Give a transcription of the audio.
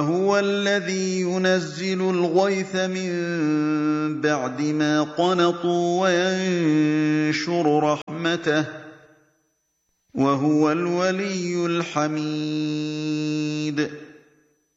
وَهُوَ الَّذِي يُنَزِّلُ الْغَيْثَ مِن بَعْدِ مَا قَنَطُوا وَيَنشُرُ رَحْمَتَهُ ۚ وَهُوَ الْوَلِيُّ الْحَمِيدُ